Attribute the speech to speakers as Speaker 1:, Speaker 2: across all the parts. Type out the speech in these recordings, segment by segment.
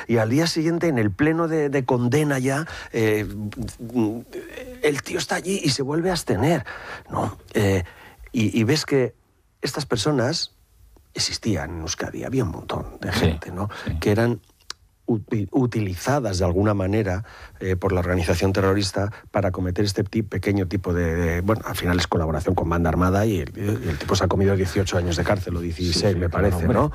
Speaker 1: y al día siguiente, en el pleno de condena ya, el tío está allí y se vuelve a abstener, ¿no? Y ves que estas personas existían en Euskadi, había un montón de gente, ¿no? Sí. Que eran utilizadas de alguna manera por la organización terrorista para cometer este pequeño tipo bueno, al final es colaboración con banda armada y el tipo se ha comido 18 años de cárcel o 16, sí, me parece, ¿no?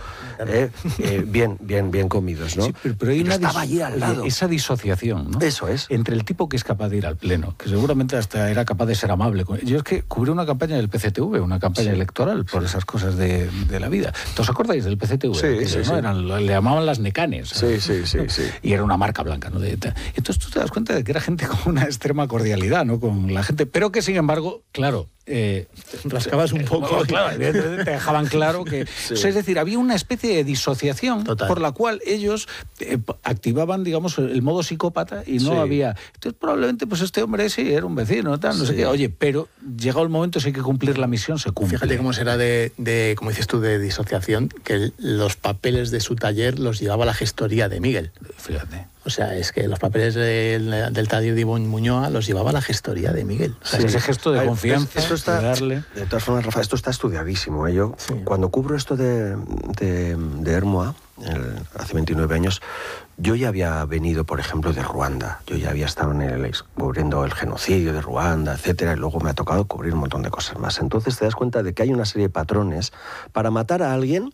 Speaker 1: Bien comidos, ¿no?
Speaker 2: Sí, pero hay
Speaker 1: estaba allí al lado.
Speaker 2: Esa disociación, ¿no?
Speaker 1: Eso es.
Speaker 2: Entre el tipo que es capaz de ir al pleno, que seguramente hasta era capaz de ser amable. Yo es que cubrí una campaña del PCTV, una campaña electoral por esas cosas de la vida. ¿Os acordáis del PCTV?
Speaker 1: Sí,
Speaker 2: ¿no?
Speaker 1: Sí.
Speaker 2: Le llamaban las necanes.
Speaker 1: Sí.
Speaker 2: Y era una marca blanca, ¿no? Entonces tú te das cuenta de que era gente con una extrema cordialidad, ¿no? Con la gente, pero que sin embargo, claro,
Speaker 3: rascabas un poco.
Speaker 2: Claro, te dejaban claro que... Sí. O sea, es decir, había una especie de disociación por la cual ellos activaban, digamos, el modo psicópata y no había... Entonces probablemente pues este hombre sí era un vecino, tal, no sé qué. Oye, pero llegado el momento si hay que cumplir la misión, se cumple.
Speaker 3: Fíjate cómo será como dices tú, de disociación, que los papeles de su taller los llevaba la gestoría de Miguel.
Speaker 2: Fíjate.
Speaker 3: O sea, es que los papeles del taller de Muñoa los llevaba la gestoría de Miguel. O sea,
Speaker 2: ese gesto de confianza,
Speaker 1: esto está, de darle... De todas formas, Rafa, esto está estudiadísimo. Yo, cuando cubro esto de Hermoa, hace 29 años, yo ya había venido, por ejemplo, de Ruanda. Yo ya había estado cubriendo el genocidio de Ruanda, etcétera, y luego me ha tocado cubrir un montón de cosas más. Entonces te das cuenta de que hay una serie de patrones para matar a alguien,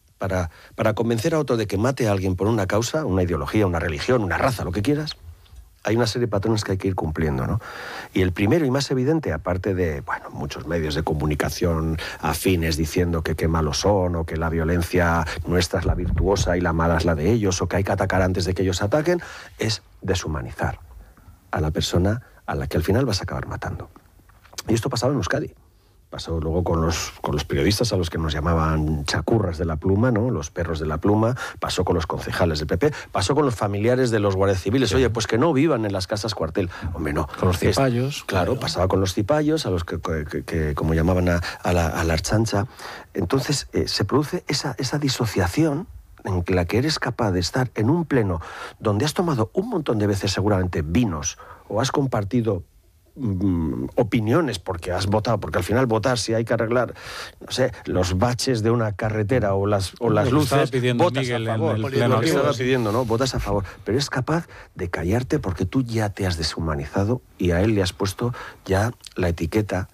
Speaker 1: para convencer a otro de que mate a alguien por una causa, una ideología, una religión, una raza, lo que quieras. Hay una serie de patrones que hay que ir cumpliendo, ¿no? Y el primero y más evidente, aparte de, bueno, muchos medios de comunicación afines diciendo que qué malos son, o que la violencia nuestra es la virtuosa y la mala es la de ellos, o que hay que atacar antes de que ellos ataquen, es deshumanizar a la persona a la que al final vas a acabar matando. Y esto pasaba en Euskadi. Pasó luego con los periodistas a los que nos llamaban chacurras de la pluma, ¿no? Los perros de la pluma. Pasó con los concejales del PP. Pasó con los familiares de los guardias civiles. Oye, pues que no vivan en las casas cuartel. Hombre, no.
Speaker 2: Con los cipayos.
Speaker 1: Claro, pasaba con los cipayos, a los que como llamaban a la archancha. Entonces se produce esa disociación en la que eres capaz de estar en un pleno donde has tomado un montón de veces seguramente vinos o has compartido opiniones porque has votado, porque al final votar, si hay que arreglar, no sé, los baches de una carretera o las luces, votas
Speaker 2: Miguel
Speaker 1: a favor.
Speaker 2: Lo que
Speaker 1: estaba pidiendo, ¿no? Votas a favor. Pero es capaz de callarte porque tú ya te has deshumanizado y a él le has puesto ya la etiqueta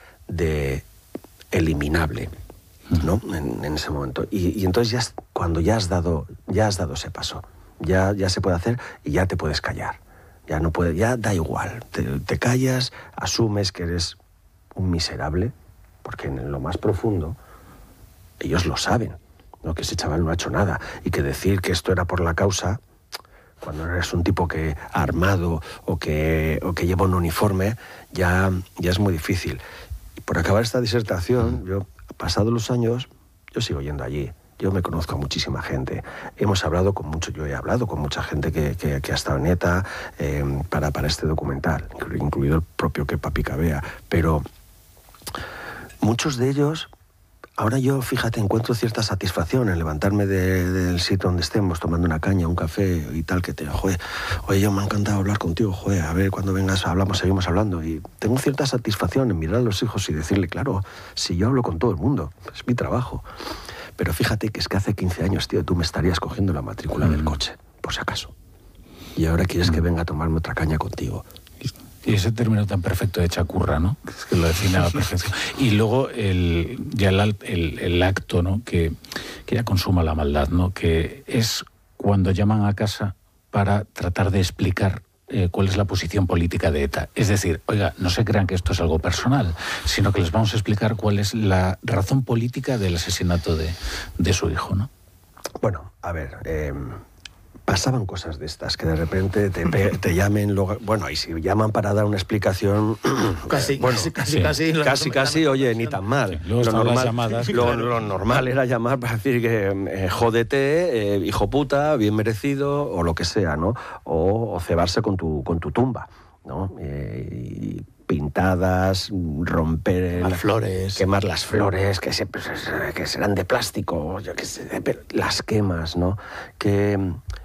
Speaker 1: de eliminable, ¿no? En ese momento. Y entonces cuando ya has dado ese paso, ya se puede hacer y ya te puedes callar. Ya no puede, ya da igual, te callas, asumes que eres un miserable, porque en lo más profundo ellos lo saben, ¿no? Que ese chaval no ha hecho nada y que decir que esto era por la causa, cuando eres un tipo que armado o que lleva un uniforme, ya es muy difícil. Y por acabar esta disertación, yo, pasados los años, yo sigo yendo allí. Yo me conozco a muchísima gente. Yo he hablado con mucha gente que ha estado en ETA para este documental, incluido el propio Kepa Picabea. Pero muchos de ellos, ahora yo, fíjate, encuentro cierta satisfacción en levantarme del sitio donde estemos, tomando una caña, un café y tal, que oye, yo me ha encantado hablar contigo, a ver, cuando vengas seguimos hablando. Y tengo cierta satisfacción en mirar a los hijos y decirle, claro, si yo hablo con todo el mundo, es mi trabajo. Pero fíjate que es que hace 15 años, tío, tú me estarías cogiendo la matrícula del coche, por si acaso. Y ahora quieres que venga a tomarme otra caña contigo.
Speaker 2: Y ese término tan perfecto de chacurra, ¿no? Es que lo define a la perfección. Y luego el acto, ¿no? Que ya consuma la maldad, ¿no? Que es cuando llaman a casa para tratar de explicar cuál es la posición política de ETA. Es decir, oiga, no se crean que esto es algo personal, sino que les vamos a explicar cuál es la razón política del asesinato de su hijo, ¿no?
Speaker 1: Bueno, a ver, pasaban cosas de estas, que de repente te llamen, bueno, y si llaman para dar una explicación... Casi, oye, ni tan mal.
Speaker 2: Sí,
Speaker 1: lo normal era llamar para decir que jódete, hijo puta, bien merecido, o lo que sea, ¿no? O cebarse con tu tumba, ¿no? Y pintadas, romper... Quemar las flores, que serán de plástico, yo qué sé, las quemas, ¿no? Que